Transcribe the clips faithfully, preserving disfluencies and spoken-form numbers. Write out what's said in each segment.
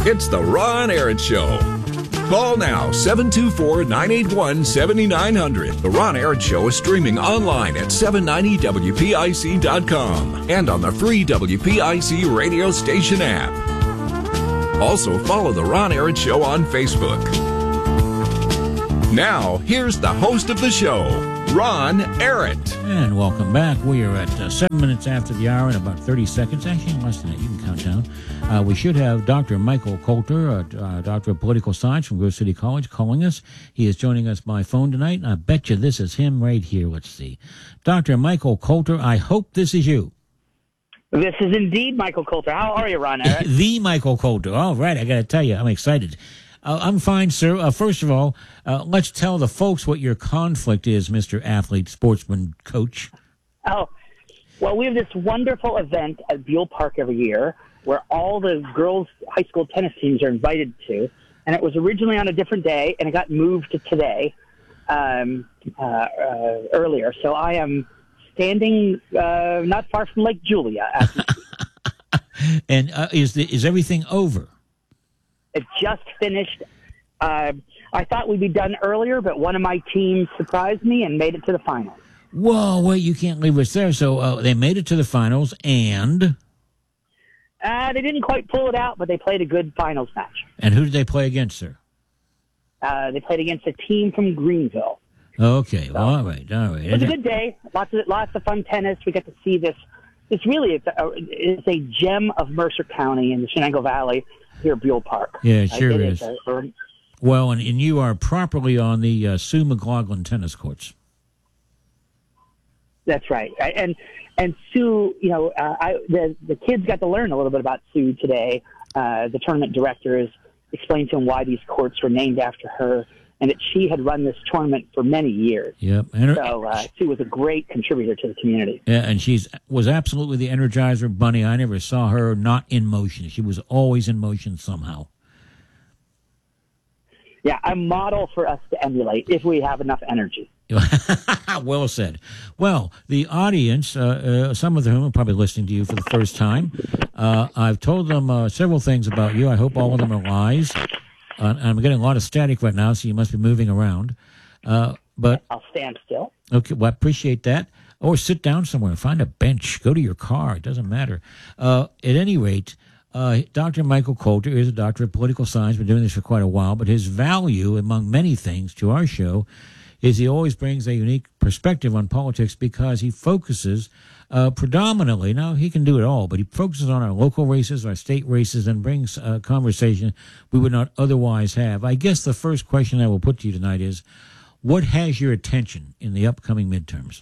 It's the Ron Aaron Show. Call now, seven two four, nine eight one, seven nine zero zero. The Ron Aaron Show is streaming online at seven ninety W P I C dot com and on the free W P I C radio station app. Also, follow the Ron Aaron Show on Facebook. Now, here's the host of the show, Ron Aaron. And welcome back. We are at uh, seven minutes after the hour in about thirty seconds. Actually, less than that. You can count down. Uh, we should have Doctor Michael Coulter, uh, uh, Doctor of Political Science from Grove City College, calling us. He is joining us by phone tonight, and I bet you this is him right here. Let's see. Doctor Michael Coulter, I hope this is you. This is indeed Michael Coulter. How are you, Ron Aaron? The Michael Coulter. All right, I got to tell you, I'm excited. Uh, I'm fine, sir. Uh, first of all, uh, let's tell the folks what your conflict is, Mister Athlete, Sportsman, Coach. Oh, well, we have this wonderful event at Buell Park every year where all the girls' high school tennis teams are invited to, and it was originally on a different day, and it got moved to today um, uh, uh, earlier. So I am standing uh, not far from Lake Julia. As we speak. And uh, is the, is everything over? It just finished. Uh, I thought we'd be done earlier, but one of my teams surprised me and made it to the finals. Whoa, wait, you can't leave us there. So uh, they made it to the finals, and... Uh, they didn't quite pull it out, but they played a good finals match. And who did they play against, sir? Uh, they played against a team from Greenville. Okay, well, all right, all right. It was a good day. Lots of lots of fun tennis. We got to see this. It's really it's a, it's a gem of Mercer County in the Shenango Valley here at Buell Park. Yeah, it sure uh, it is. is a, well, and, and you are properly on the uh, Sue McLaughlin tennis courts. That's right. And and Sue, you know, uh, I, the the kids got to learn a little bit about Sue today. Uh, the tournament directors explained to them why these courts were named after her, and that she had run this tournament for many years. Yep. And her, so uh, Sue was a great contributor to the community. Yeah, and she's was absolutely the Energizer Bunny. I never saw her not in motion. She was always in motion somehow. Yeah, a model for us to emulate if we have enough energy. Well said. Well, the audience, uh, uh, some of whom are probably listening to you for the first time, uh, I've told them uh, several things about you. I hope all of them are lies. Uh, I'm getting a lot of static right now, so you must be moving around. Uh, but I'll stand still. Okay, well, I appreciate that. Or sit down somewhere, find a bench, go to your car. It doesn't matter. Uh, at any rate, uh, Doctor Michael Coulter is a doctor of political science. Been doing this for quite a while, but his value, among many things, to our show is he always brings a unique perspective on politics because he focuses uh, predominantly, now he can do it all, but he focuses on our local races, our state races, and brings a conversation we would not otherwise have. I guess the first question I will put to you tonight is, what has your attention in the upcoming midterms?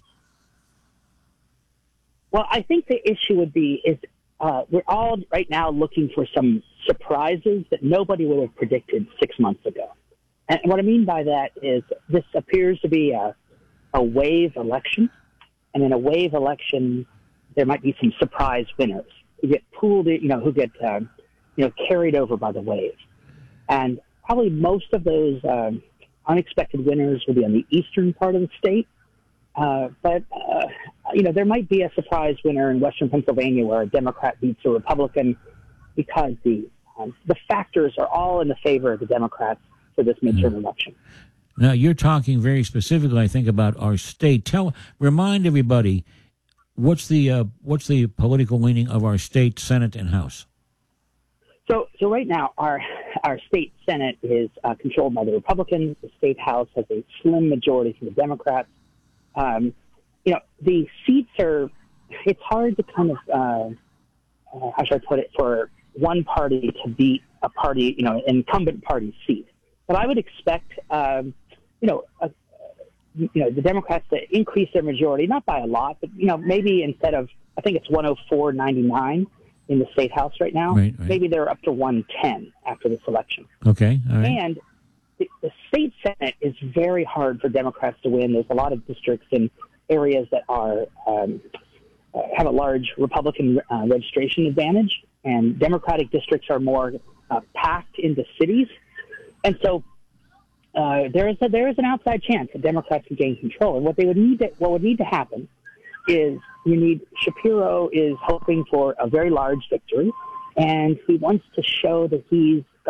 Well, I think the issue would be is uh, we're all right now looking for some surprises that nobody would have predicted six months ago. And what I mean by that is this appears to be a, a wave election. And in a wave election, there might be some surprise winners who get pulled, you know, who get, um, you know, carried over by the wave. And probably most of those um, unexpected winners will be on the eastern part of the state. Uh, but, uh, you know, there might be a surprise winner in western Pennsylvania where a Democrat beats a Republican because the um, the factors are all in the favor of the Democrats for this midterm mm. election. Now, you're talking very specifically, I think, about our state. Tell, remind everybody, what's the uh, what's the political leaning of our state Senate and House? So, so right now, our our state Senate is uh, controlled by the Republicans. The state House has a slim majority from the Democrats. Um, you know, the seats are. It's hard to kind of uh, uh, how should I put it, for one party to beat a party, you know, incumbent party seat. But I would expect, um, you know, uh, you know, the Democrats to increase their majority, not by a lot, but, you know, maybe instead of, I think it's one oh four ninety-nine in the state House right now, right, right. maybe they're up to one ten after this election. Okay, all right. And the, the state Senate is very hard for Democrats to win. There's a lot of districts in areas that are um, uh, have a large Republican uh, registration advantage, and Democratic districts are more uh, packed into cities. And so uh, there is a, there is an outside chance that Democrats can gain control. And what they would need to, what would need to happen is you need Shapiro is hoping for a very large victory, and he wants to show that he's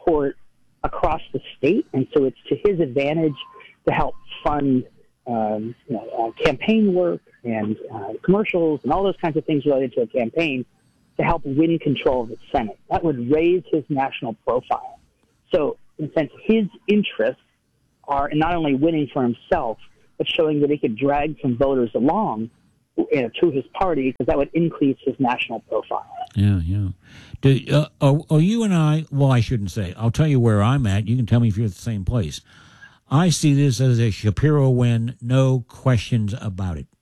support across the state, and so it's to his advantage to help fund um, you know, uh, campaign work and uh, commercials and all those kinds of things related to a campaign to help win control of the Senate. That would raise his national profile. So, in a sense, his interests are in not only winning for himself, but showing that he could drag some voters along you know, to his party, because that would increase his national profile. Yeah, yeah. Do, uh, are, are you and I, well, I shouldn't say. I'll tell you where I'm at. You can tell me if you're at the same place. I see this as a Shapiro win, no questions about it.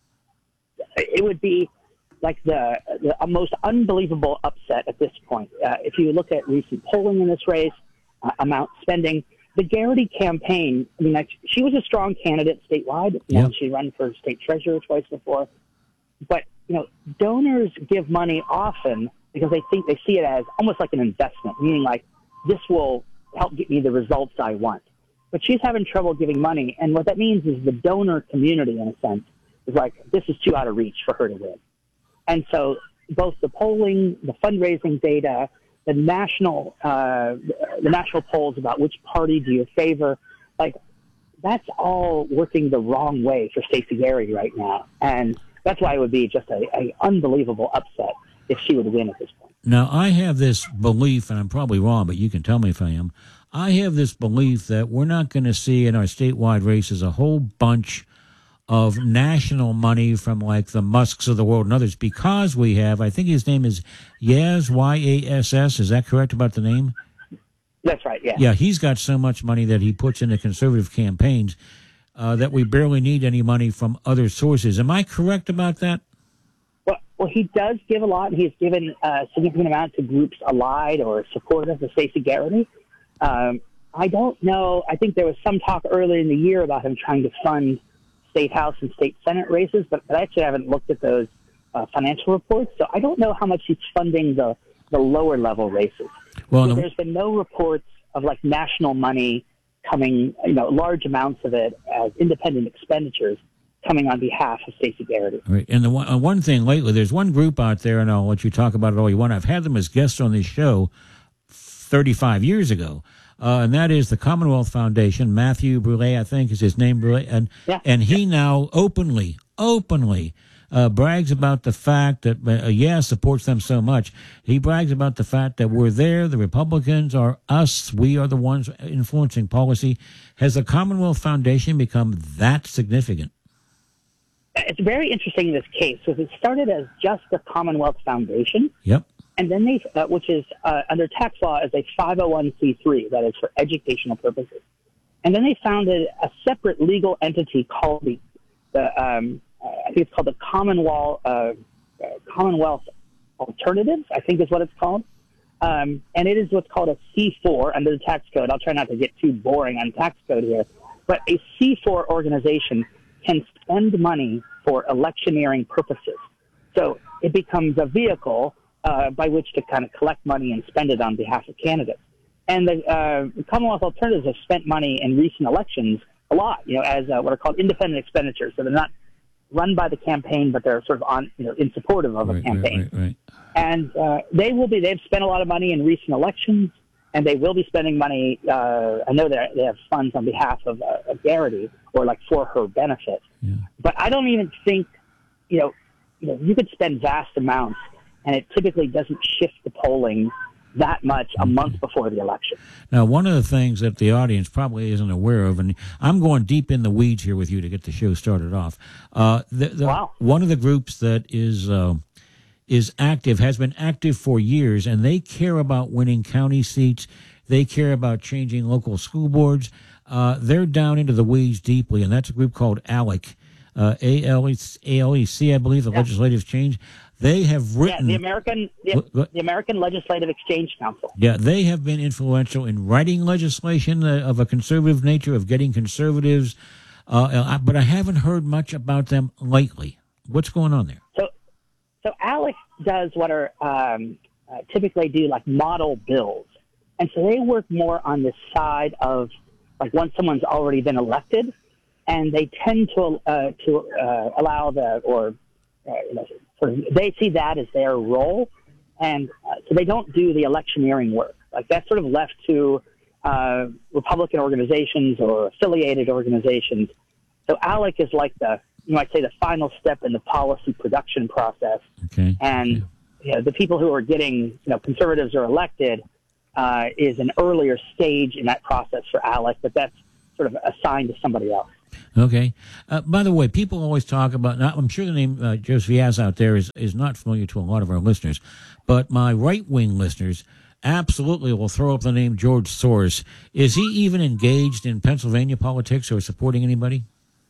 It would be like the, the most unbelievable upset at this point. Uh, if you look at recent polling in this race, uh, amount spending, the Garrity campaign, I mean, like, she was a strong candidate statewide. You know, yeah. She ran for state treasurer twice before. But, you know, donors give money often because they think they see it as almost like an investment, meaning like this will help get me the results I want. But she's having trouble giving money. And what that means is the donor community, in a sense, is like, this is too out of reach for her to win. And so both the polling, the fundraising data, the national uh, the national polls about which party do you favor, like, that's all working the wrong way for Stacey Garrity right now. And that's why it would be just a, a unbelievable upset if she would win at this point. Now, I have this belief, and I'm probably wrong, but you can tell me if I am. I have this belief that we're not going to see in our statewide races a whole bunch of national money from like the Musks of the world and others, because we have, I think his name is Yas, Y A S S. Is that correct about the name? That's right, yeah. Yeah, he's got so much money that he puts into conservative campaigns uh, that we barely need any money from other sources. Am I correct about that? Well, well he does give a lot. He's given a significant amount to groups allied or supportive of Stacey Garrity. Um, I don't know. I think there was some talk earlier in the year about him trying to fund state house and state senate races, but, but I actually haven't looked at those uh, financial reports, so I don't know how much he's funding the, the lower level races. Well, so no. There's been no reports of like national money coming, you know, large amounts of it as independent expenditures coming on behalf of Stacey Garrity. Right. And the one, uh, one thing lately, there's one group out there, and I'll let you talk about it all you want. I've had them as guests on this show thirty-five years ago. Uh, and that is the Commonwealth Foundation. Matthew Brule, I think, is his name, Brule, and yeah. and he now openly, openly uh, brags about the fact that, uh, yeah, supports them so much. He brags about the fact that we're there, the Republicans are us, we are the ones influencing policy. Has the Commonwealth Foundation become that significant? It's very interesting in this case, because it started as just the Commonwealth Foundation. Yep. And then they, uh, which is uh, under tax law as a five oh one c three, that is for educational purposes. And then they founded a separate legal entity called the, the um, uh, I think it's called the Commonwealth, uh, uh, Commonwealth Alternatives, I think is what it's called. Um, and it is what's called a C four under the tax code. I'll try not to get too boring on tax code here. But a C four organization can spend money for electioneering purposes. So it becomes a vehicle Uh, by which to kind of collect money and spend it on behalf of candidates. And the uh, Commonwealth Alternatives have spent money in recent elections a lot, you know, as uh, what are called independent expenditures. So they're not run by the campaign, but they're sort of on, you know, in supportive of right, a campaign. Right, right, right. And uh, they will be, they've spent a lot of money in recent elections, and they will be spending money. Uh, I know that they have funds on behalf of, uh, of Garrity, or like for her benefit. Yeah. But I don't even think, you know, you know, you could spend vast amounts, and it typically doesn't shift the polling that much a month before the election. Now, one of the things that the audience probably isn't aware of, and I'm going deep in the weeds here with you to get the show started off. Uh, the, the, wow. One of the groups that is uh, is active, has been active for years, and they care about winning county seats. They care about changing local school boards. Uh, they're down into the weeds deeply, and that's a group called ALEC, uh, A L E C, I believe, the yeah. Legislative Change. They have written... Yeah, the American the, the American Legislative Exchange Council. Yeah, they have been influential in writing legislation uh, of a conservative nature, of getting conservatives, uh, but I haven't heard much about them lately. What's going on there? So so ALEC does what are um, uh, typically do like model bills. And so they work more on the side of, like, once someone's already been elected, and they tend to, uh, to uh, allow the, or... Uh, you know, sort of, they see that as their role, and uh, so they don't do the electioneering work. Like that's sort of left to uh, Republican organizations or affiliated organizations. So ALEC is like the, you might say, the final step in the policy production process. Okay. And okay. You know, the people who are getting, you know, conservatives are elected uh, is an earlier stage in that process for ALEC, but that's sort of assigned to somebody else. Okay. Uh, by the way, people always talk about, now, I'm sure the name uh, Joseph Yaz out there is, is not familiar to a lot of our listeners, but my right-wing listeners absolutely will throw up the name George Soros. Is he even engaged in Pennsylvania politics or supporting anybody?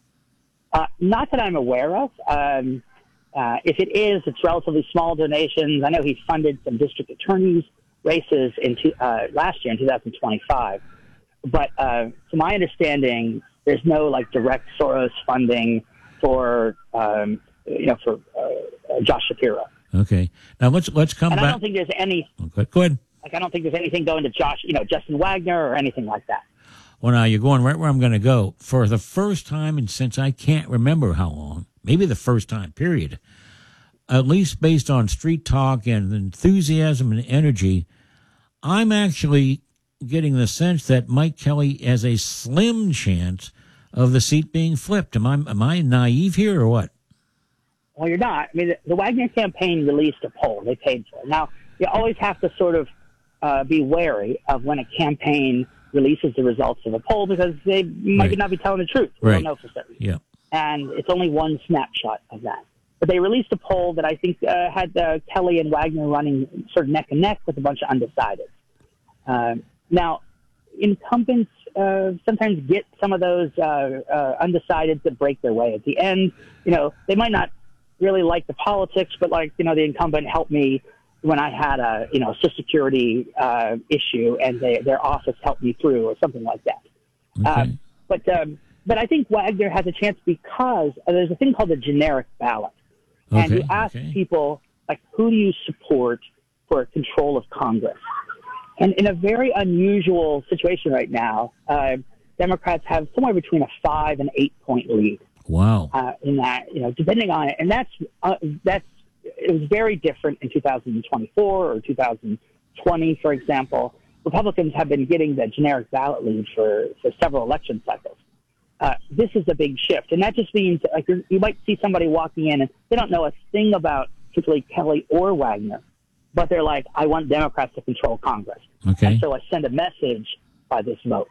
Uh, not that I'm aware of. Um, uh, if it is, it's relatively small donations. I know he funded some district attorneys' races in two, uh, last year in two thousand twenty-five. But uh, to my understanding, there's no like direct Soros funding for um, you know for uh, Josh Shapiro. Okay. Now let's let's come and back. I don't think there's any. Okay. Go ahead. Like I don't think there's anything going to Josh, you know, Justin Wagner or anything like that. Well, now you're going right where I'm going to go. For the first time, and since I can't remember how long, maybe the first time, period, at least based on street talk and enthusiasm and energy, I'm actually getting the sense that Mike Kelly has a slim chance of the seat being flipped. Am I, am I naive here or what? Well, you're not. I mean, the, the Wagner campaign released a poll. They paid for it. Now, you always have to sort of uh, be wary of when a campaign releases the results of a poll because they might Right. not be telling the truth. We Right. don't know for certain. Yeah. And it's only one snapshot of that. But they released a poll that I think uh, had uh, Kelly and Wagner running sort of neck and neck with a bunch of undecideds. Uh, now, incumbents uh, sometimes get some of those uh, uh, undecideds that break their way at the end. You know, they might not really like the politics, but like, you know, the incumbent helped me when I had a, you know, Social Security uh, issue and they, their office helped me through or something like that. Okay. Um, but um, but I think Wagner has a chance because uh, there's a thing called the generic ballot. And Okay, you ask okay. people, like, who do you support for control of Congress? And in a very unusual situation right now, uh, Democrats have somewhere between a five and eight point lead. Wow. Uh, in that, you know, depending on it. And that's, uh, that's, it was very different in two thousand twenty-four or two thousand twenty, for example. Republicans have been getting the generic ballot lead for, for several election cycles. Uh, this is a big shift. And that just means, like, you might see somebody walking in and they don't know a thing about particularly Kelly or Wagner, but they're like, I want Democrats to control Congress. Okay. And so I send a message by this vote.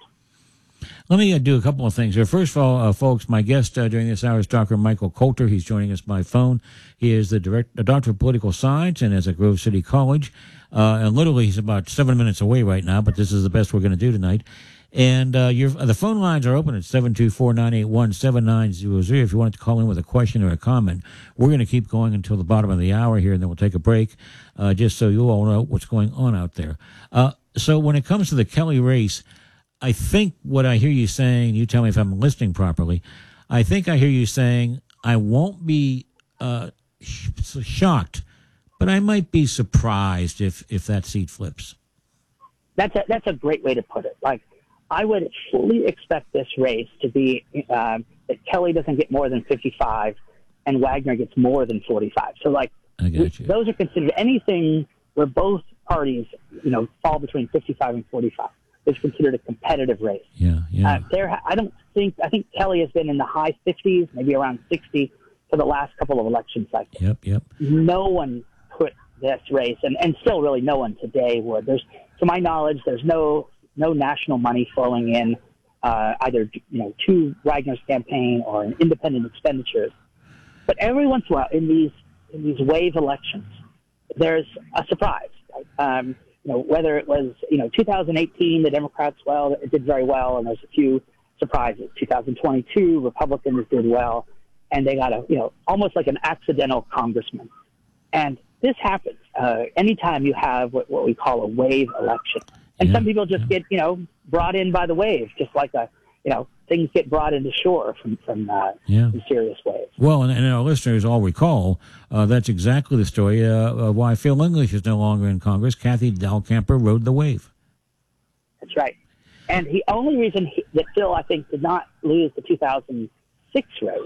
Let me uh, do a couple of things here. First of all, uh, folks, my guest uh, during this hour is Doctor Michael Coulter. He's joining us by phone. He is the direct, the doctor of political science and is at Grove City College. Uh, and literally, he's about seven minutes away right now, but this is the best we're going to do tonight. And uh, your, the phone lines are open at seven two four, nine eight one, seven nine zero zero. If you want to call in with a question or a comment, we're going to keep going until the bottom of the hour here, and then we'll take a break, uh, just so you all know what's going on out there. Uh, so when it comes to the Kelly race, I think what I hear you saying, you tell me if I'm listening properly, I think I hear you saying I won't be uh, sh- shocked, but I might be surprised if, if that seat flips. That's a, that's a great way to put it. Like, I would fully expect this race to be um, that Kelly doesn't get more than fifty-five and Wagner gets more than forty-five. So, like, I got you. those are considered anything where both parties, you know, fall between fifty-five and forty-five. Is considered a competitive race. Yeah, yeah. Uh, there, I don't think. I think Kelly has been in the high fifties, maybe around sixty, for the last couple of election cycles. Yep, yep. No one put this race, and, and still really no one today would. There's, to my knowledge, there's no no national money flowing in uh, either you know to Wagner's campaign or in independent expenditures. But every once in a while, in these in these wave elections, there's a surprise. Right? Um, You know, whether it was, you know, two thousand eighteen, the Democrats, well, it did very well, and there's a few surprises. two thousand twenty-two, Republicans did well, and they got a, you know, almost like an accidental congressman. And this happens uh, anytime you have what, what we call a wave election. And Yeah, some people just yeah. get, you know, brought in by the wave, just like a, you know, things get brought into shore from, from uh, Yeah. serious waves. Well, and, and our listeners all recall uh, that's exactly the story uh, of why Phil English is no longer in Congress. Kathy Dahlkemper rode the wave. That's right. And the only reason he, that Phil, I think, did not lose the two thousand six race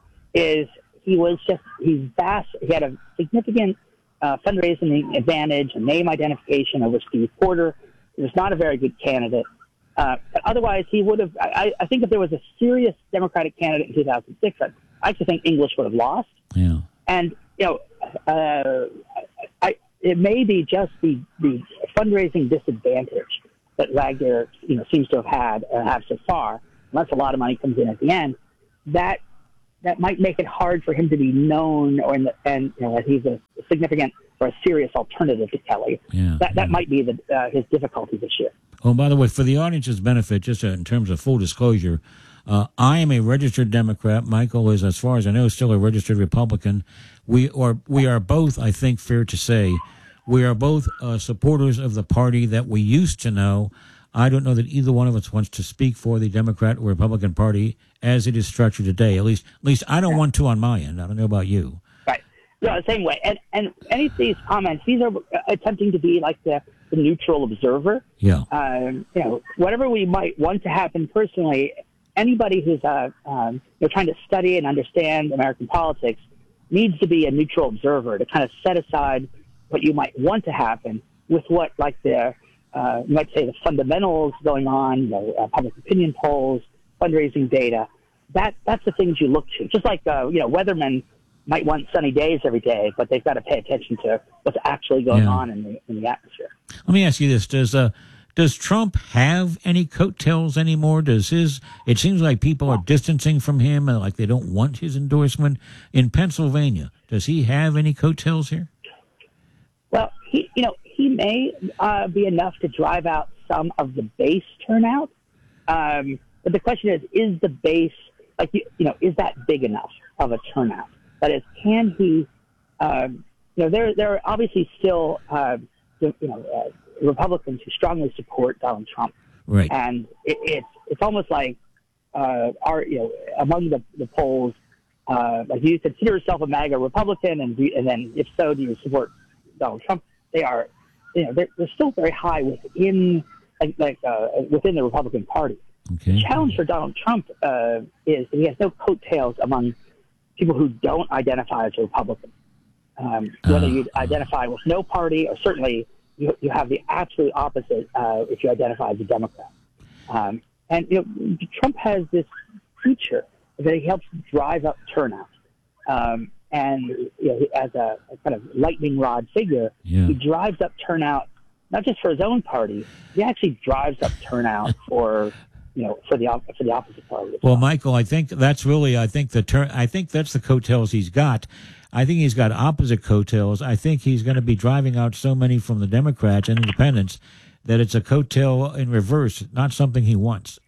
is he was just, he's vast. He had a significant uh, fundraising advantage and name identification over Steve Porter, He was not a very good candidate. Uh, but otherwise, he would have. I, I think if there was a serious Democratic candidate in two thousand six, I, I actually think English would have lost. Yeah. And you know, uh, I, it may be just the, the fundraising disadvantage that Wagner, you know, seems to have had uh, have so far. Unless a lot of money comes in at the end, that that might make it hard for him to be known, or in the, and you know, that he's a significant or a serious alternative to Kelly. Yeah. That that yeah. might be the uh, his difficulty this year. Oh, by the way, for the audience's benefit, just in terms of full disclosure, uh, I am a registered Democrat. Michael is, as far as I know, still a registered Republican. We are, we are both, I think, fair to say, we are both uh, supporters of the party that we used to know. I don't know that either one of us wants to speak for the Democrat or Republican Party as it is structured today. At least, at least I don't want to on my end. I don't know about you. Right. No, the same way. And and any of these comments, these are attempting to be like the, the neutral observer. Yeah. Um, you know, whatever we might want to happen personally, anybody who's uh, um, you know, trying to study and understand American politics needs to be a neutral observer to kind of set aside what you might want to happen with what, like the uh, you might say the fundamentals going on, you know, uh, public opinion polls, fundraising data. That that's the things you look to. Just like uh, you know, weathermen might want sunny days every day, but they've got to pay attention to what's actually going Yeah. on in the in the atmosphere. Let me ask you this: Does uh, does Trump have any coattails anymore? Does his? It seems like people are distancing from him, and like they don't want his endorsement. In Pennsylvania, does he have any coattails here? Well, he you know he may uh, be enough to drive out some of the base turnout, um, but the question is: is the base like you, you know is that big enough of a turnout? That is, can he? Um, you know, there there are obviously still uh, you know uh, Republicans who strongly support Donald Trump, Right. and it, it's it's almost like uh, our you know among the the polls, uh, like do you consider yourself a MAGA Republican, and do, and then if so, do you support Donald Trump? They are, you know, they're, they're still very high within like, like uh, within the Republican Party. Okay. The challenge for Donald Trump uh, is that he has no coattails among people who don't identify as a Republican. Um, whether Uh, you identify with no party, or certainly you, you have the absolute opposite uh, if you identify as a Democrat. Um, and you know, Trump has this feature that he helps drive up turnout. Um, and you know, as a, a kind of lightning rod figure, Yeah. he drives up turnout not just for his own party, he actually drives up turnout for you know for the op- for the opposite party. as Well, Michael, I think that's really, I think the turn, I think that's the coattails he's got. I think he's got opposite coattails. I think he's going to be driving out so many from the Democrats and independents that it's a coattail in reverse, not something he wants.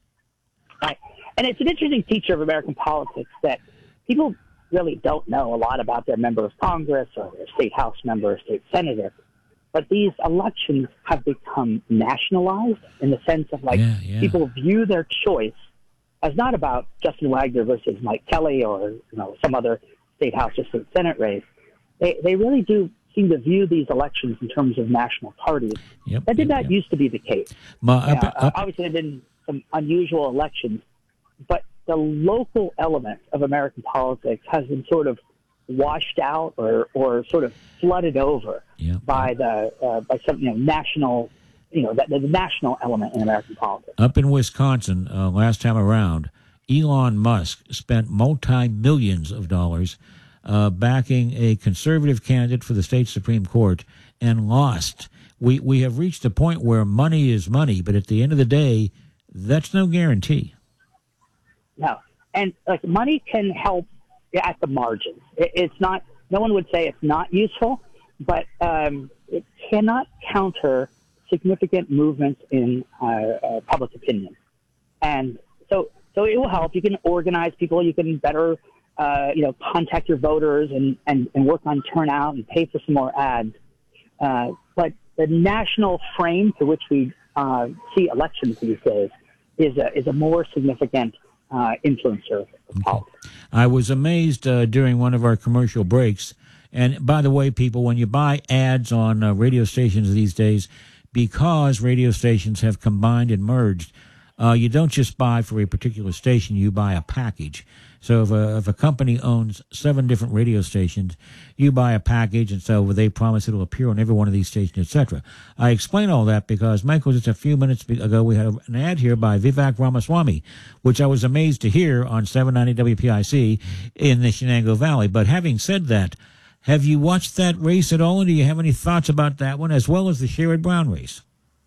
Right. And it's an interesting feature of American politics that people really don't know a lot about their member of Congress or their state house member or state senator. But these elections have become nationalized in the sense of like Yeah, yeah. people view their choice as not about Justin Wagner versus Mike Kelly or you know some other state house or state senate race. They they really do seem to view these elections in terms of national parties. Yep, That did yep, not yep. used to be the case. Ma, Yeah, up- uh, up- obviously, there have been some unusual elections, but the local element of American politics has been sort of washed out or, or sort of flooded over Yeah. by the uh, by some you know national you know the, the national element in American politics. Up in Wisconsin, uh, last time around, Elon Musk spent multi-millions of dollars uh, backing a conservative candidate for the state Supreme Court and lost. We we have reached a point where money is money, but at the end of the day, that's no guarantee. No, and like money can help at the margins. It, it's not. No one would say it's not useful, but um, it cannot counter significant movements in uh, uh, public opinion. And so, so it will help. You can organize people. You can better, uh, you know, contact your voters and, and, and work on turnout and pay for some more ads. Uh, but the national frame to which we uh, see elections these days is a, is a more significant uh, influencer of politics. I was amazed uh, during one of our commercial breaks. And by the way, people, when you buy ads on uh, radio stations these days, because radio stations have combined and merged, Uh, you don't just buy for a particular station, you buy a package. So if a, if a company owns seven different radio stations, you buy a package, and so they promise it'll appear on every one of these stations, et cetera. I explain all that because, Michael, just a few minutes ago, we had an ad here by Vivek Ramaswamy, which I was amazed to hear on seven ninety W P I C in the Shenango Valley. But having said that, have you watched that race at all, and do you have any thoughts about that one, as well as the Sherrod Brown race?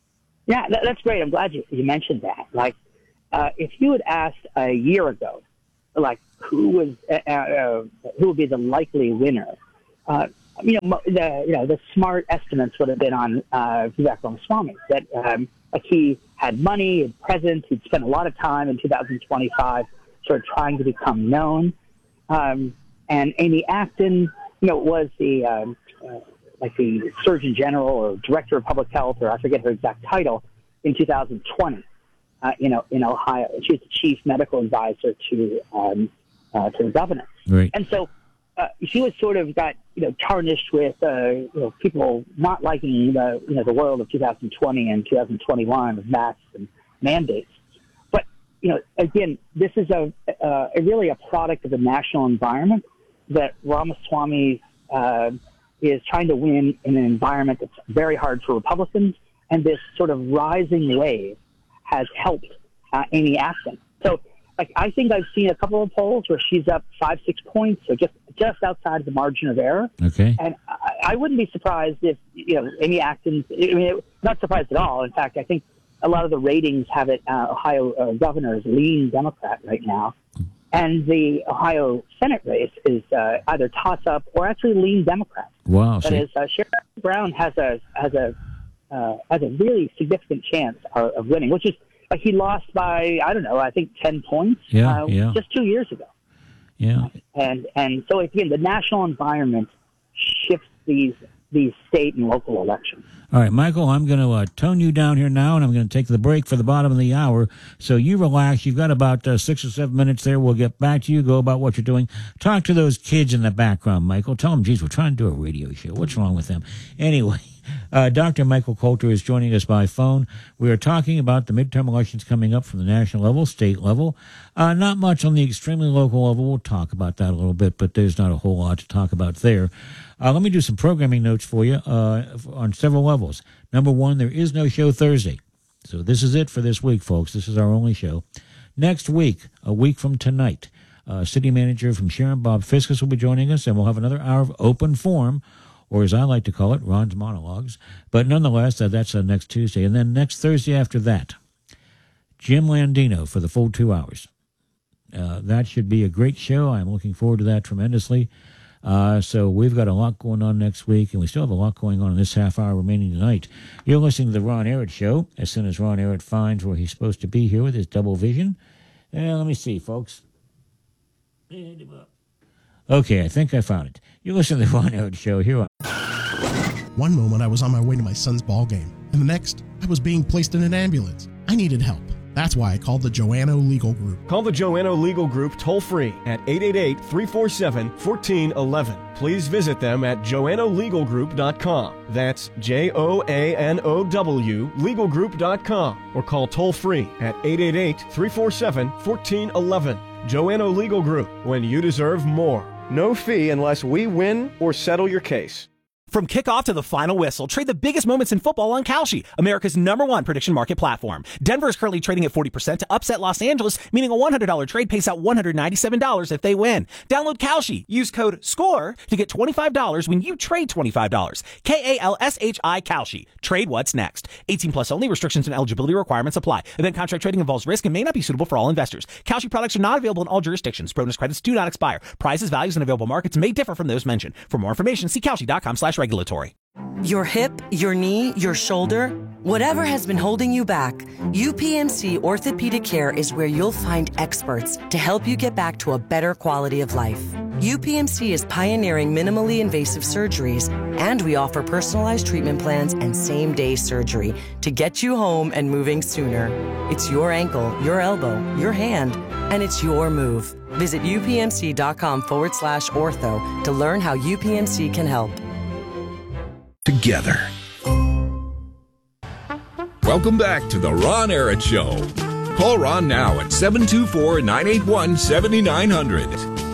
Yeah, that, that's great. I'm glad you, you mentioned that. Like, uh, if you had asked a year ago, like, who was uh, uh, who would be the likely winner? Uh, you know, the you know the smart estimates would have been on uh, Vivek Ramaswamy, that um, like he had money, had presence, he'd spent a lot of time in two thousand twenty-five sort of trying to become known, um, and Amy Acton, you know, was the um, uh, like the Surgeon General or Director of Public Health, or I forget her exact title, in two thousand twenty. Uh, you know, in Ohio, she was the chief medical advisor to um, uh, to the governor, right. And so uh, she was sort of got you know tarnished with uh, you know people not liking the you know the world of two thousand twenty and two thousand twenty-one of masks and mandates. But you know, again, this is a, a, a really a product of the national environment that Ramaswamy uh, is trying to win in an environment that's very hard for Republicans, and this sort of rising wave has helped uh, Amy Acton. So, like, I think I've seen a couple of polls where she's up five, six points, so just just outside the margin of error. Okay. And I, I wouldn't be surprised if you know Amy Acton. I mean, not surprised at all. In fact, I think a lot of the ratings have it. Uh, Ohio uh, governor is lean Democrat right now, and the Ohio Senate race is uh, either toss up or actually lean Democrat. Wow. That is, uh, Sherrod Brown has a has a Uh, has a really significant chance of, of winning, which is uh, he lost by, I don't know, I think ten points yeah, uh, yeah. just two years ago. Yeah. And and so, again, the national environment shifts these these state and local elections. All right, Michael, I'm going to uh, tone you down here now, and I'm going to take the break for the bottom of the hour. So you relax. You've got about uh, six or seven minutes there. We'll get back to you, go about what you're doing. Talk to those kids in the background, Michael. Tell them, geez, we're trying to do a radio show. What's wrong with them? Anyway, uh, Doctor Michael Coulter is joining us by phone. We are talking about the midterm elections coming up from the national level, state level. Uh, not much on the extremely local level. We'll talk about that a little bit, but there's not a whole lot to talk about there. Uh, let me do some programming notes for you uh, on several levels. Number one, there is no show Thursday. So this is it for this week, folks. This is our only show. Next week, a week from tonight, uh, City Manager from Sharon, Bob Fiskus, will be joining us, and we'll have another hour of open forum, or as I like to call it, Ron's Monologues. But nonetheless, uh, that's uh, next Tuesday. And then next Thursday after that, Jim Landino for the full two hours. Uh, that should be a great show. I'm looking forward to that tremendously. Uh, so we've got a lot going on next week, and we still have a lot going on in this half hour remaining tonight. You're listening to the Ron Arad Show. As soon as Ron Arad finds where he's supposed to be here with his double vision. And let me see, folks. Okay, I think I found it. You're listening to the Ron Arad Show. Here. One moment I was on my way to my son's ball game, and the next I was being placed in an ambulance. I needed help. That's why I called the Joanno Legal Group. Call the Joanno Legal Group toll-free at eight eight eight, three four seven, one four one one. Please visit them at joanno legal group dot com. That's J O A N O W legal group dot com. Or call toll-free at eight eight eight, three four seven, one four one one. Joanno Legal Group, when you deserve more. No fee unless we win or settle your case. From kickoff to the final whistle, trade the biggest moments in football on Kalshi, America's number one prediction market platform. Denver is currently trading at forty percent to upset Los Angeles, meaning a one hundred dollars trade pays out one hundred ninety-seven dollars if they win. Download Kalshi. Use code SCORE to get twenty-five dollars when you trade twenty-five dollars. K A L S H I Kalshi. Trade what's next. eighteen plus only. Restrictions and eligibility requirements apply. Event contract trading involves risk and may not be suitable for all investors. Kalshi products are not available in all jurisdictions. Bonus credits do not expire. Prices, values, and available markets may differ from those mentioned. For more information, see Kalshi dot com slash regulatory. Your hip, your knee, your shoulder, whatever has been holding you back, U P M C Orthopedic Care is where you'll find experts to help you get back to a better quality of life. U P M C is pioneering minimally invasive surgeries, and we offer personalized treatment plans and same-day surgery to get you home and moving sooner. It's your ankle, your elbow, your hand, and it's your move. Visit upmc.com forward slash ortho to learn how U P M C can help. Together. Welcome back to the Ron Arad Show. Call Ron now at seven two four, nine eight one, seven nine zero zero.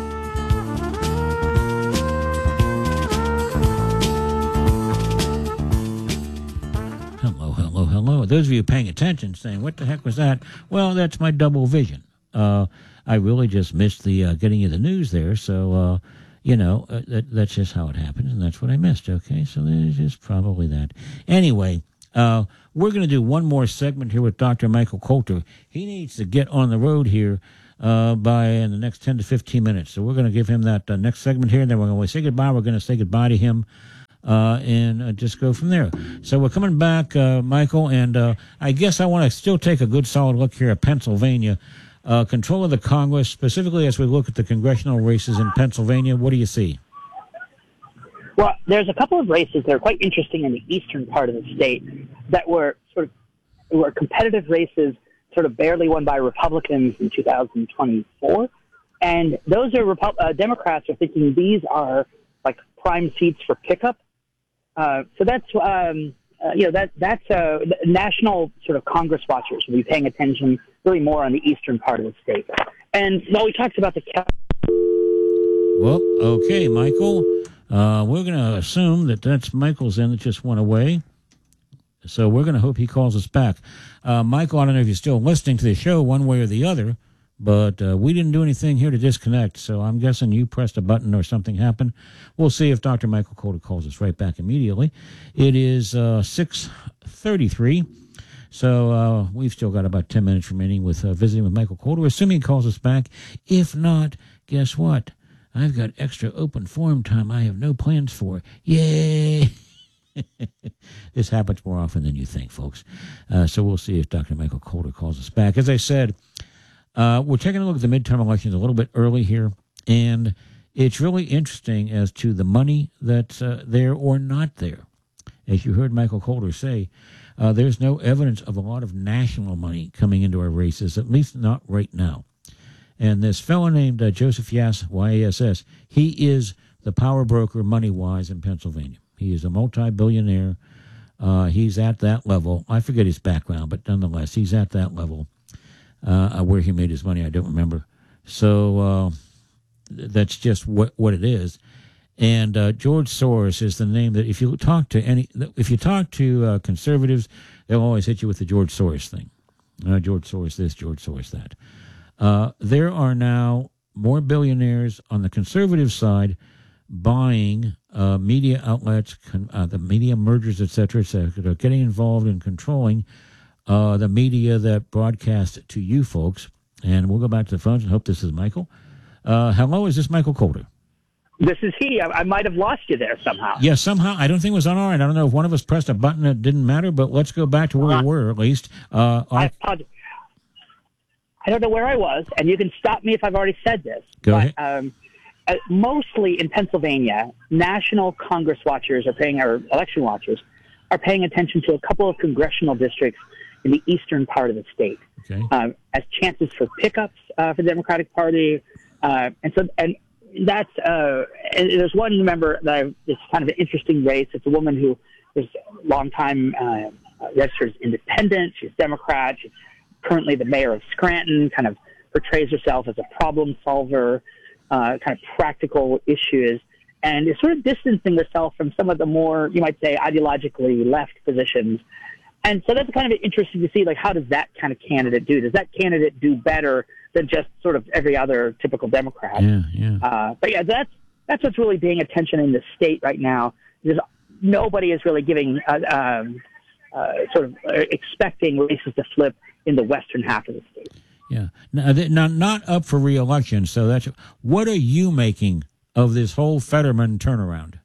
Hello, hello, hello. Those of you paying attention saying, what the heck was that? Well, that's my double vision. Uh, I really just missed the uh, getting you the news there, so, uh, you know, uh, that, that's just how it happens, and that's what I missed, okay? So there's just probably that. Anyway, uh, we're going to do one more segment here with Doctor Michael Coulter. He needs to get on the road here uh, by in the next ten to fifteen minutes, so we're going to give him that uh, next segment here, and then we're going to say goodbye. We're going to say goodbye to him. Uh, and uh, just go from there. So we're coming back, uh, Michael, and uh, I guess I want to still take a good solid look here at Pennsylvania. Uh, control of the Congress, specifically as we look at the congressional races in Pennsylvania. What do you see? Well, there's a couple of races that are quite interesting in the eastern part of the state that were sort of were competitive races, sort of barely won by Republicans in two thousand twenty-four. And those are Repu- uh, Democrats are thinking these are like prime seats for pickup. Uh, so that's, um, uh, you know, that that's uh, national sort of Congress watchers will be paying attention really more on the eastern part of the state. And while we talked about the... Well, okay, Michael, uh, we're going to assume that that's Michael's end that just went away. So we're going to hope he calls us back. Uh, Michael, I don't know if you're still listening to the show one way or the other, but uh, we didn't do anything here to disconnect, so I'm guessing you pressed a button or something happened. We'll see if Doctor Michael Coulter calls us right back immediately. It is uh, six thirty-three, so uh, we've still got about ten minutes remaining with uh, visiting with Michael Coulter, assuming he calls us back. If not, guess what? I've got extra open forum time I have no plans for. Yay! This happens more often than you think, folks. Uh, so we'll see if Doctor Michael Coulter calls us back. As I said, Uh, we're taking a look at the midterm elections a little bit early here, and it's really interesting as to the money that's uh, there or not there. As you heard Michael Coulter say, uh, there's no evidence of a lot of national money coming into our races, at least not right now. And this fellow named uh, Joseph Yass, Y A S S, he is the power broker money-wise in Pennsylvania. He is a multi-billionaire. Uh, he's at that level. I forget his background, but nonetheless, he's at that level. Uh, where he made his money, I don't remember. So uh, that's just what, what it is. And uh, George Soros is the name that if you talk to any, if you talk to uh, conservatives, they'll always hit you with the George Soros thing. Uh, George Soros this, George Soros that. Uh, there are now more billionaires on the conservative side buying uh, media outlets, con- uh, the media mergers, et cetera, et cetera, getting involved in controlling Uh, the media that broadcast to you folks. And we'll go back to the phones and hope this is Michael. Uh, hello, is this Michael Coulter? This is he. I, I might have lost you there somehow. Yes, yeah, somehow. I don't think it was on our end. I don't know if one of us pressed a button that didn't matter, but let's go back to where uh, we were at least. Uh, our... I apologize. I don't know where I was, and you can stop me if I've already said this. Go but, ahead. Um, uh, mostly in Pennsylvania, national Congress watchers are paying, or election watchers, are paying attention to a couple of congressional districts in the eastern part of the state, okay. uh, as chances for pickups uh, for the Democratic Party, uh, and so and that's uh, and there's one member that I, it's kind of an interesting race. It's a woman who is a long time uh, registered as independent. She's Democrat. She's currently the mayor of Scranton. Kind of portrays herself as a problem solver, uh, kind of practical issues, and is sort of distancing herself from some of the more, you might say, ideologically left positions. And so that's kind of interesting to see, like, how does that kind of candidate do? Does that candidate do better than just sort of every other typical Democrat? Yeah, yeah. Uh, but yeah, that's that's what's really paying attention in the state right now. Because nobody is really giving, uh, um, uh, sort of uh, expecting races to flip in the western half of the state. Yeah. Now, now not up for re-election. So that's what are you making of this whole Fetterman turnaround?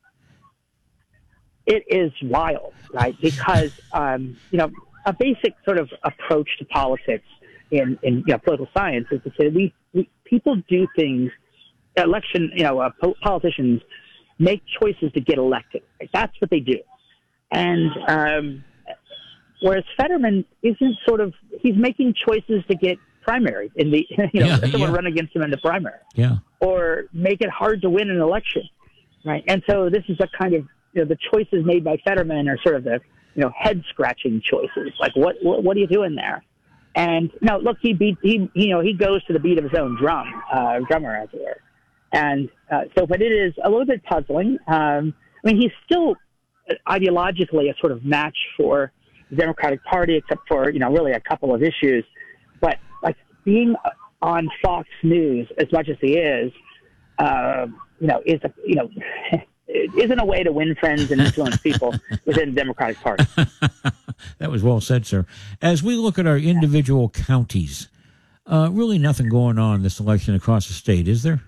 It is wild, right? Because, um, you know, a basic sort of approach to politics in, in you know, political science is to say we, we people do things, election, you know, uh, po- politicians make choices to get elected. Right? That's what they do. And um, whereas Fetterman isn't sort of, he's making choices to get primary in the, you know, yeah, someone yeah. run against him in the primary. Yeah. Or make it hard to win an election, right? And so this is a kind of, you know, the choices made by Fetterman are sort of the, you know, head-scratching choices. Like, what, what, what are you doing there? And no, look, he beat he you know he goes to the beat of his own drum, uh, drummer as it were. And uh, so, but it is a little bit puzzling. Um, I mean, he's still ideologically a sort of match for the Democratic Party, except for, you know, really a couple of issues. But like being on Fox News as much as he is, uh, you know, is a, you know, isn't a way to win friends and influence people within the Democratic Party. That was well said, sir. As we look at our individual counties, uh, really nothing going on in this election across the state, is there?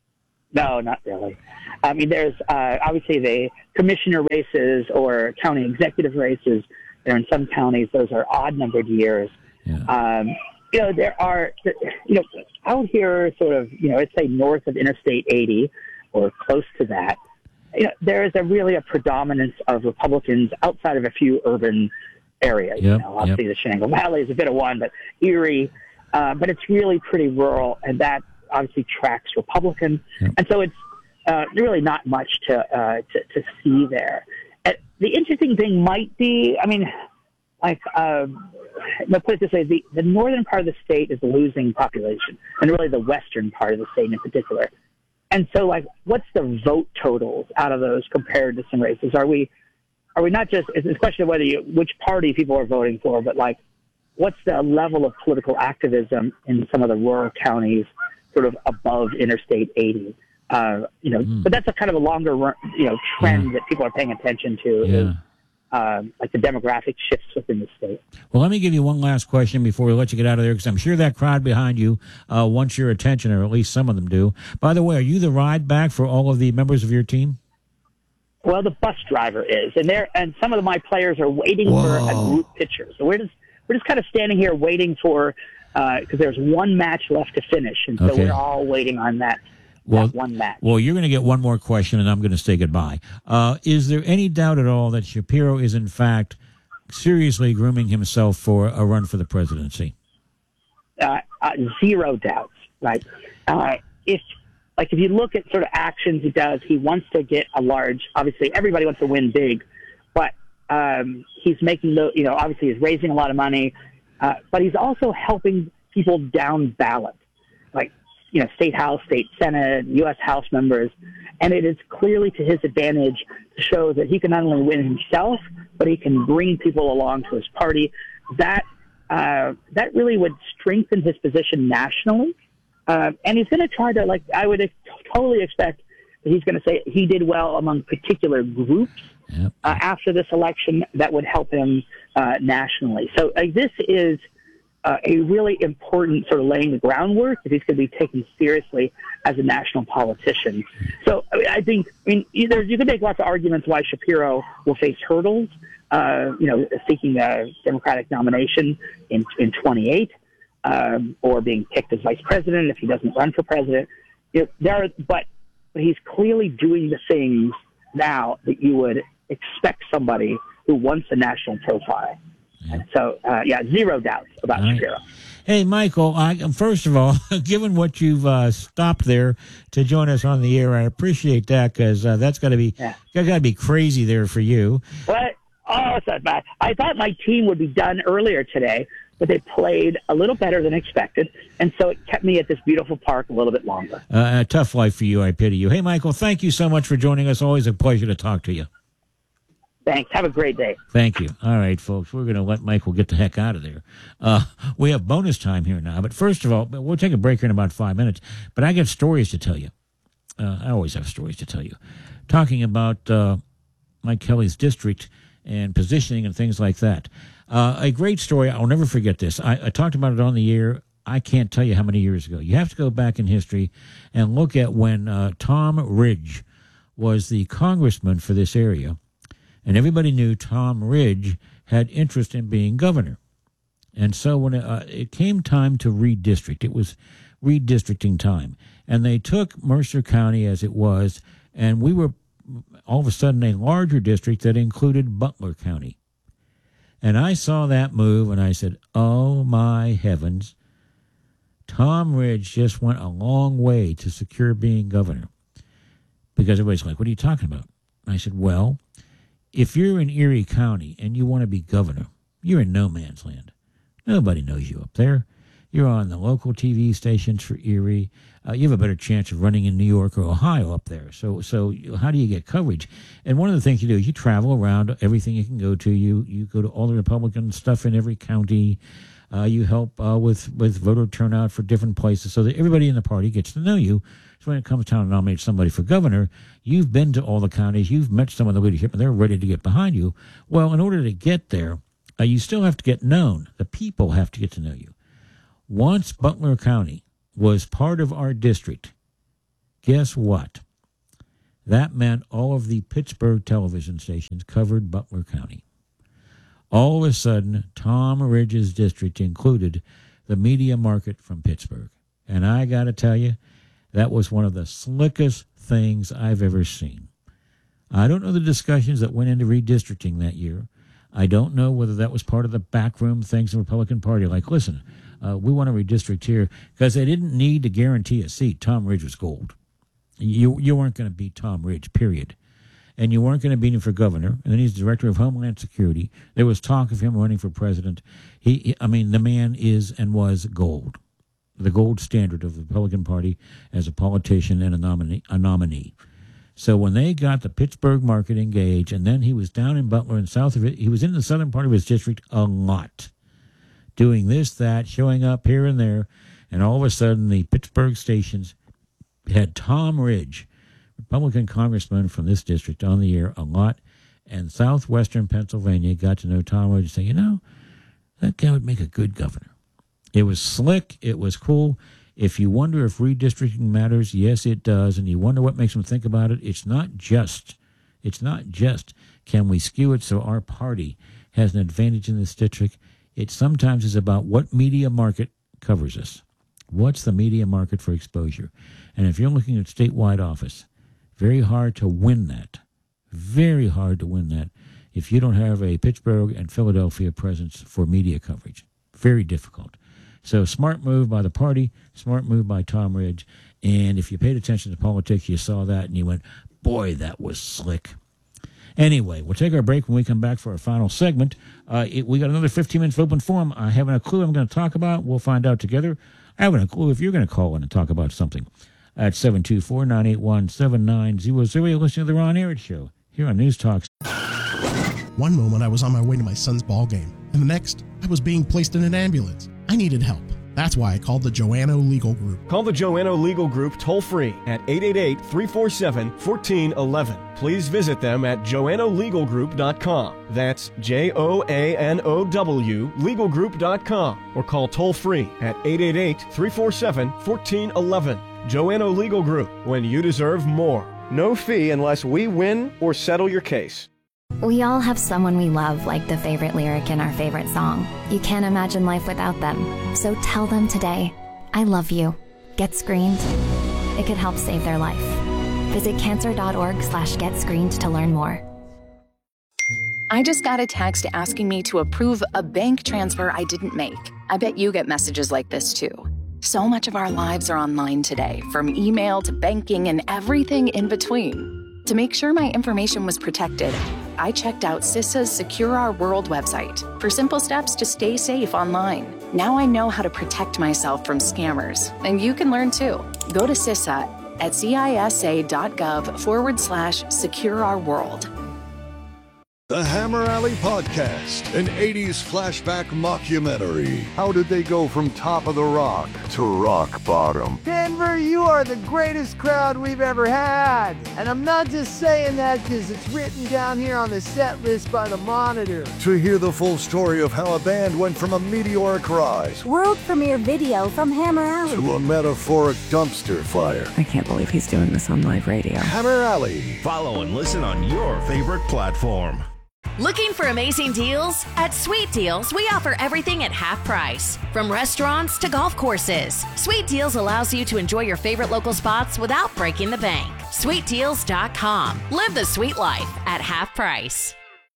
No, not really. I mean, there's uh, obviously the commissioner races or county executive races. There in some counties, those are odd-numbered years. Yeah. Um, you know, there are, you know, out here sort of, you know, let's say north of Interstate eighty or close to that, you know, there is a really a predominance of Republicans outside of a few urban areas. Yep, you know, obviously yep. the Shenango Valley is a bit of one, but Erie, uh, but it's really pretty rural, and that obviously tracks Republican. Yep. And so it's uh, really not much to, uh, to to see there. And the interesting thing might be, I mean, like, uh, let's put it this way, the, the northern part of the state is losing population, and really the western part of the state in particular. And so, like, what's the vote totals out of those compared to some races? Are we, are we not just, it's a question of whether you, which party people are voting for, but, like, what's the level of political activism in some of the rural counties sort of above Interstate eighty? Uh, you know, mm. but that's a kind of a longer, you know, trend yeah. that people are paying attention to. Yeah. Is, um, like the demographic shifts within the state. Well, let me give you one last question before we let you get out of there, because I'm sure that crowd behind you uh, wants your attention, or at least some of them do. By the way, are you the ride back for all of the members of your team? Well, the bus driver is, and there, and some of my players are waiting Whoa. for a group picture. So we're just we're just kind of standing here waiting for because uh, there's one match left to finish, and so okay. we're all waiting on that. Well, one match. Well, you're going to get one more question, and I'm going to say goodbye. Uh, is there any doubt at all that Shapiro is, in fact, seriously grooming himself for a run for the presidency? Uh, uh, zero doubts, right? Uh, if, like, if you look at sort of actions he does, he wants to get a large, obviously, everybody wants to win big, but um, he's making the, you know, obviously he's raising a lot of money, uh, but he's also helping people down ballot. Like, you know, state house, state senate, U S House members, and it is clearly to his advantage to show that he can not only win himself, but he can bring people along to his party. That uh, that really would strengthen his position nationally, uh, and he's going to try to, like, I would totally expect that he's going to say he did well among particular groups yep. uh, after this election that would help him uh, nationally. So uh, this is. Uh, a really important sort of laying the groundwork if he's going to be taken seriously as a national politician. So I, mean, I think, I mean, either you can make lots of arguments why Shapiro will face hurdles, uh, you know, seeking a Democratic nomination in in twenty-eight, um, or being picked as vice president if he doesn't run for president. It, there are, but, but he's clearly doing the things now that you would expect somebody who wants a national profile. And so, uh, yeah, zero doubts about right. Shapiro. Hey, Michael, I, first of all, given what you've uh, stopped there to join us on the air, I appreciate that, because uh, that's got to be yeah. got to be crazy there for you. What? Oh, it's not bad. I thought my team would be done earlier today, but they played a little better than expected, and so it kept me at this beautiful park a little bit longer. Uh, a tough life for you. I pity you. Hey, Michael, thank you so much for joining us. Always a pleasure to talk to you. Thanks. Have a great day. Thank you. All right, folks, we're going to let Michael get the heck out of there. Uh, we have bonus time here now. But first of all, we'll take a break here in about five minutes. But I got stories to tell you. Uh, I always have stories to tell you. Talking about uh, Mike Kelly's district and positioning and things like that. Uh, a great story. I'll never forget this. I, I talked about it on the air. I can't tell you how many years ago. You have to go back in history and look at when uh, Tom Ridge was the congressman for this area. And everybody knew Tom Ridge had interest in being governor. And so when it, uh, it came time to redistrict, it was redistricting time. And they took Mercer County as it was, and we were all of a sudden a larger district that included Butler County. And I saw that move, and I said, oh, my heavens. Tom Ridge just went a long way to secure being governor. Because everybody's like, what are you talking about? And I said, well, if you're in Erie County and you want to be governor, you're in no man's land. Nobody knows you up there. You're on the local T V stations for Erie. Uh, you have a better chance of running in New York or Ohio up there. So, so how do you get coverage? And one of the things you do is you travel around everything you can go to. You you go to all the Republican stuff in every county. Uh, you help uh, with with voter turnout for different places, so that everybody in the party gets to know you. So when it comes time to nominate somebody for governor, you've been to all the counties, you've met some of the leadership, and they're ready to get behind you. Well, in order to get there, uh, you still have to get known. The people have to get to know you. Once Butler County was part of our district, guess what? That meant all of the Pittsburgh television stations covered Butler County. All of a sudden, Tom Ridge's district included the media market from Pittsburgh. And I got to tell you, that was one of the slickest things I've ever seen. I don't know the discussions that went into redistricting that year. I don't know whether that was part of the backroom things in the Republican Party. Like, listen, uh, we want to redistrict here because they didn't need to guarantee a seat. Tom Ridge was gold. You, you weren't going to beat Tom Ridge, period. And you weren't going to beat him for governor. And then he's director of Homeland Security. There was talk of him running for president. He, he I mean, the man is and was gold. The gold standard of the Republican Party as a politician and a nominee. A nominee. So when they got the Pittsburgh market engaged, and then he was down in Butler and south of it, he was in the southern part of his district a lot, doing this, that, showing up here and there, and all of a sudden the Pittsburgh stations had Tom Ridge, Republican congressman from this district, on the air a lot, and southwestern Pennsylvania got to know Tom Ridge and say, you know, that guy would make a good governor. It was slick. It was cool. If you wonder if redistricting matters, yes, it does. And you wonder what makes them think about it. It's not just, it's not just can we skew it so our party has an advantage in this district. It sometimes is about what media market covers us. What's the media market for exposure? And if you're looking at statewide office, very hard to win that. Very hard to win that if you don't have a Pittsburgh and Philadelphia presence for media coverage. Very difficult. So smart move by the party, smart move by Tom Ridge. And if you paid attention to politics, you saw that and you went, boy, that was slick. Anyway, we'll take our break when we come back for our final segment. Uh, it, we got another fifteen minutes of open forum. I haven't a clue I'm going to talk about. We'll find out together. I haven't a clue if you're going to call in and talk about something. At seven two four, nine eight one, seven nine zero zero, you're listening to The Ron Arad Show here on News Talk. One moment I was on my way to my son's ball game, and the next I was being placed in an ambulance. I needed help. That's why I called the Joanno Legal Group. Call the Joanno Legal Group toll-free at eight eight eight, three four seven, one four one one. Please visit them at joanno legal group dot com. That's J O A N O W legal group dot com. Or call toll-free at eight eight eight, three four seven, one four one one. Joanno Legal Group, when you deserve more. No fee unless we win or settle your case. We all have someone we love, like the favorite lyric in our favorite song. You can't imagine life without them. So tell them today, I love you. Get screened. It could help save their life. Visit cancer.org slash get screened to learn more. I just got a text asking me to approve a bank transfer I didn't make. I bet you get messages like this too. So much of our lives are online today, from email to banking and everything in between. To make sure my information was protected, I checked out CISA's Secure Our World website for simple steps to stay safe online. Now I know how to protect myself from scammers, and you can learn too. Go to CISA at cisa.gov forward slash secure our world. The Hammer Alley Podcast, an eighties flashback mockumentary. How did they go from top of the rock to rock bottom? Denver, you are the greatest crowd we've ever had. And I'm not just saying that because it's written down here on the set list by the Monitor. To hear the full story of how a band went from a meteoric rise, world premiere video from Hammer Alley, to a metaphoric dumpster fire. I can't believe he's doing this on live radio. Hammer Alley. Follow and listen on your favorite platform. Looking for amazing deals? At Sweet Deals, we offer everything at half price. From restaurants to golf courses, Sweet Deals allows you to enjoy your favorite local spots without breaking the bank. sweet deals dot com. Live the sweet life at half price.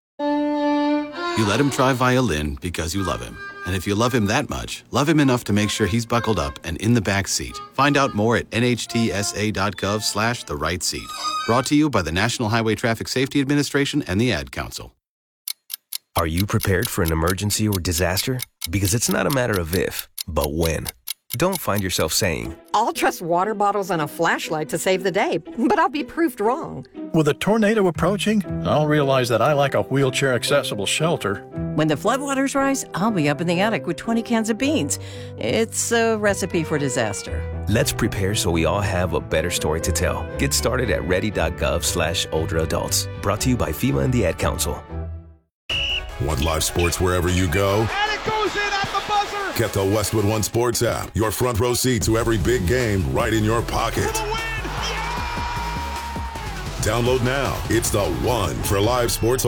You let him try violin because you love him. And if you love him that much, love him enough to make sure he's buckled up and in the back seat. Find out more at nhtsa.gov slash the right seat. Brought to you by the National Highway Traffic Safety Administration and the Ad Council. Are you prepared for an emergency or disaster? Because it's not a matter of if, but when. Don't find yourself saying, I'll trust water bottles and a flashlight to save the day, but I'll be proved wrong. With a tornado approaching, I'll realize that I like a wheelchair-accessible shelter. When the floodwaters rise, I'll be up in the attic with twenty cans of beans. It's a recipe for disaster. Let's prepare so we all have a better story to tell. Get started at ready.gov slash older adults. Brought to you by FEMA and the Ad Council. Want live sports wherever you go? And it goes in at the buzzer! Get the Westwood One Sports app. Your front row seat to every big game right in your pocket. Download now. It's the one for live sports